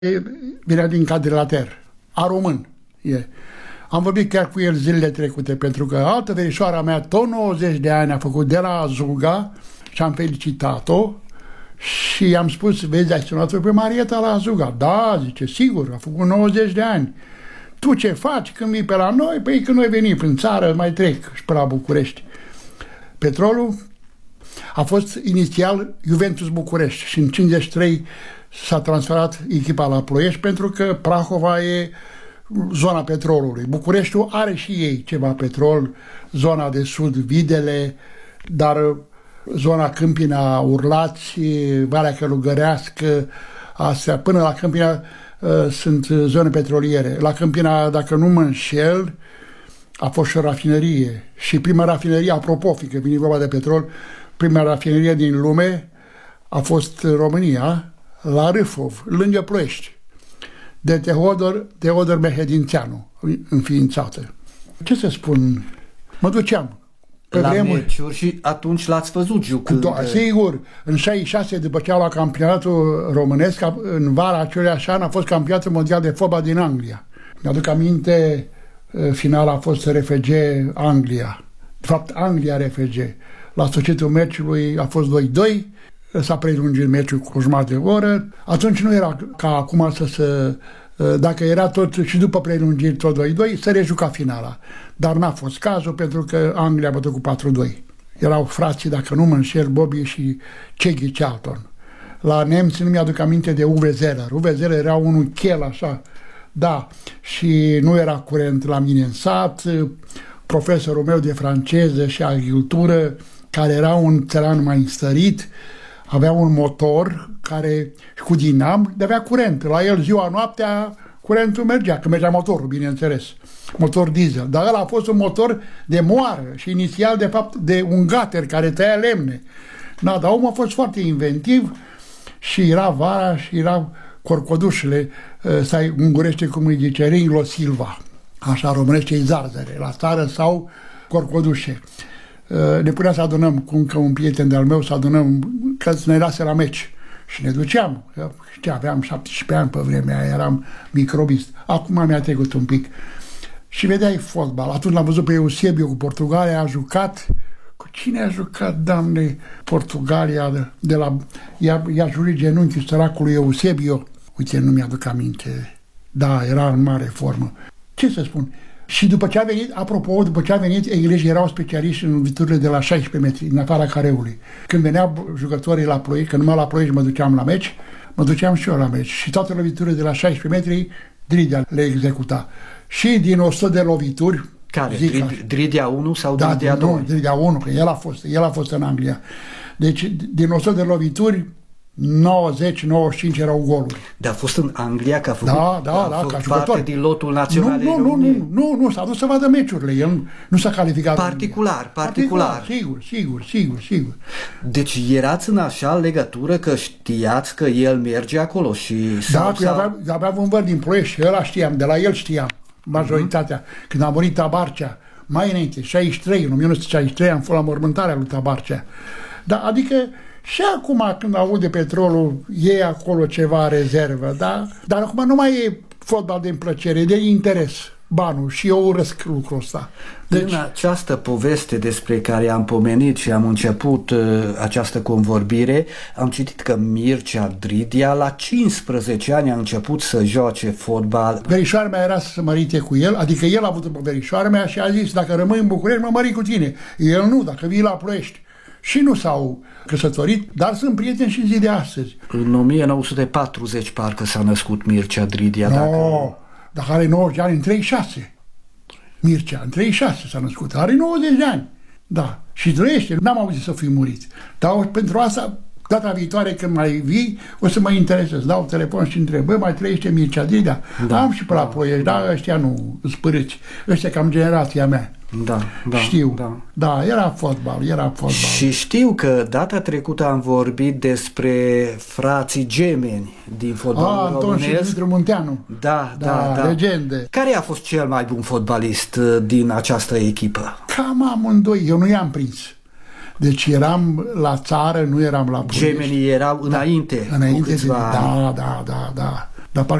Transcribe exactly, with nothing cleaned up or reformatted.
Vine din Cadrilater, a român e. Am vorbit chiar cu el zilele trecute, pentru că altă verișoara mea, tot nouăzeci de ani, a făcut de la Azuga și am felicitat-o și i-am spus, vezi, ai sunat-o pe Marieta la Azuga. Da, zice, sigur, a făcut nouăzeci de ani. Tu ce faci când vii pe la noi? Păi când noi venim în țară, mai trec și pe la București. Petrolul a fost inițial Juventus București și în cincizeci și trei s-a transferat echipa la Ploiești, pentru că Prahova e zona petrolului. Bucureștiul are și ei ceva petrol, zona de sud, Videle, dar zona Câmpina, Urlați, Valea Călugărească, astea, până la Câmpina uh, sunt zone petroliere. La Câmpina, dacă nu mă înșel, a fost și o rafinerie. Și prima rafinerie, apropo, fiindcă vine vorba de petrol, prima rafinerie din lume a fost România, la Râfov, lângă Ploiești, de Teodor, Teodor Mehedințeanu, înființată. Ce să spun? Mă duceam. Pe la vremuri, meciuri și atunci l-ați văzut jucând. Do- sigur, în șaizeci și șase, după ce a luat campionatul românesc, în vara acelui an a fost campionatul mondial de fotbal din Anglia. Mi-aduc aminte, finala a fost R F G Anglia. De fapt, Anglia-R F G. La sfârșitul meciului a fost doi doi, s-a prelungit meciul cu o jumătate de oră. Atunci nu era ca acum să se... Dacă era tot și după prelungiri tot doi doi, se rejuca finala. Dar n-a fost cazul, pentru că Anglia a bătut cu patru doi. Erau frații, dacă nu mă înșel, Bobby și Ceghi Charlton. La nemți nu mi-aduc aminte de Uwe Zeller. Uwe Zeller era unul chel așa, da, și nu era curent la mine în sat. Profesorul meu de franceză și agricultură, care era un țăran mai înstărit, avea un motor care cu dinam, de avea curent. La el ziua, noaptea, curentul mergea, că mergea motorul, bineînțeles. Motor diesel. Dar ăla a fost un motor de moară și inițial, de fapt, de un gater care tăia lemne. Da, dar omul a fost foarte inventiv și era vara și erau corcodușele, să ungurește, cum îi zice, Ringlo Silva. Așa românește zarzăre, la țară sau corcodușe. Ne puneam să adunăm cu încă un prieten de-al meu, să adunăm, că ne lase la meci. Și ne duceam. Ce aveam șaptesprezece ani pe vremea aia, eram microbist. Acum mi-a trecut un pic. Și vedeai fotbal. Atunci l-am văzut pe Eusebio cu Portugalia, a jucat. Cu cine a jucat, Doamne, Portugalia? De, de la, i-a, i-a jurit genunchiul săracului Eusebio. Uite, nu mi-aduc aminte. Da, era în mare formă. Ce să spun? Și după ce a venit, apropo, după ce a venit, englezii erau specialiști în loviturile de la șaisprezece metri, în afara careului. Când veneau jucătorii la Ploiești, că numai la Ploiești mă duceam la meci, mă duceam și eu la meci. Și toate loviturile de la șaisprezece metri, Dridea le executa. Și din o sută de lovituri... Care? Drid, Dridea unu sau da, Dridea doi? Nu, Dridea unu, că el a fost, el a fost în Anglia. Deci, din o sută de lovituri, nouăzeci nouăzeci și cinci erau goluri. Dar a fost în Anglia, că a făcut, da, da, a da, făcut ca parte jucător. din lotul național. Nu, nu, nu, nu, nu, s-a dus să vadă meciurile. El nu s-a calificat. Particular, particular. particular. Sigur, sigur, sigur, sigur. Deci erați în așa legătură că știați că el merge acolo și... Da, că avea, avea un văr din Ploiești și ăla știam, de la el știam majoritatea. Uh-huh. Când a murit Tabarcea, mai înainte, șaizeci și trei, în o mie nouă sute șaizeci și trei, am fost la mormântarea lui Tabarcea. Da, adică și acum, când aude petrolul, e acolo ceva rezervă, da? Dar acum nu mai e fotbal din plăcere, e de interes, banul, și eu urăsc lucrul ăsta. Deci... În această poveste despre care am pomenit și am început uh, această convorbire, am citit că Mircea Dridea la cincisprezece ani a început să joace fotbal. Verișoara mea era să se mărite cu el, adică el a avut pe verișoara mea și a zis, dacă rămâi în București, mă mări cu tine. El nu, dacă vii la Ploiești. Și nu s-au căsătorit, dar sunt prieteni și în zi de astăzi. În o mie nouă sute patruzeci parcă s-a născut Mircea Dridea. No, dacă... dacă are nouăzeci de ani, în treizeci și șase. Mircea, în treizeci și șase s-a născut, are nouăzeci de ani. Da, și trăiește, n-am auzit să fi murit. Dar pentru asta, data viitoare când mai vii, o să mă interesez. Dau telefon și întreb, bă, mai trăiește Mircea Dridea? Da, am și pe la Ploiești, dar ăștia nu, spărâți. Ăștia cam generația mea. Da, da, știu, da. Da, era fotbal, era fotbal. Și știu că data trecută am vorbit despre frații gemeni din fotbalul Anton românesc. și Dumitru Munteanu. Da, da, da, da. legende. Care a fost cel mai bun fotbalist din această echipă? Cam amândoi, eu nu i-am prins. Deci eram la țară, nu eram la Ploiești. Gemenii erau înainte. Da, înainte de, da, da, da, da, da. dar